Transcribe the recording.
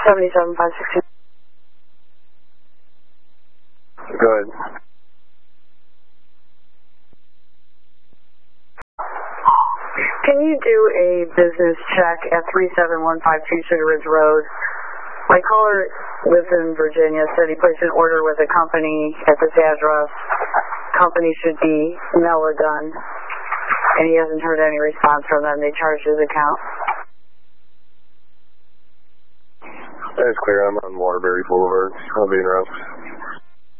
77516. Go ahead. Can you do a business check at 37152 Sugar Ridge Road? My caller lives in Virginia, said he placed an order with a company at this address. Company should be mail or done. And he hasn't heard any response from them. They charged his account. That's clear. I'm on Waterbury Boulevard. I'll be in route.